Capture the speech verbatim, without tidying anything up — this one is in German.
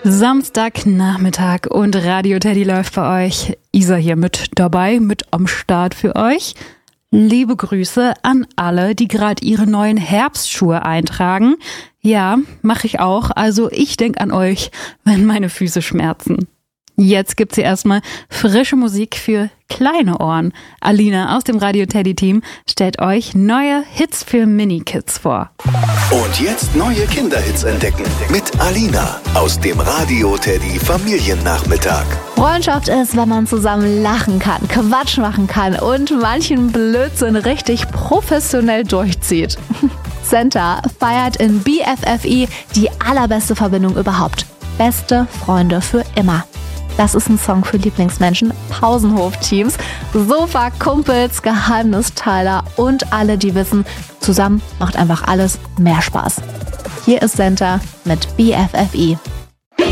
Samstagnachmittag und Radio Teddy läuft bei euch. Isa hier mit dabei, mit am Start für euch. Liebe Grüße an alle, die gerade ihre neuen Herbstschuhe eintragen. Ja, mache ich auch. Also ich denke an euch, wenn meine Füße schmerzen. Jetzt gibt's hier erstmal frische Musik für kleine Ohren. Alina aus dem Radio Teddy Team stellt euch neue Hits für Mini-Kids vor. Und jetzt neue Kinderhits entdecken mit Alina aus dem Radio Teddy Familiennachmittag. Freundschaft ist, wenn man zusammen lachen kann, Quatsch machen kann und manchen Blödsinn richtig professionell durchzieht. Senta feiert in B F F I die allerbeste Verbindung überhaupt. Beste Freunde für immer. Das ist ein Song für Lieblingsmenschen, Pausenhof-Teams, Sofa-Kumpels, Geheimnisteiler und alle, die wissen, zusammen macht einfach alles mehr Spaß. Hier ist Senta mit B F F I.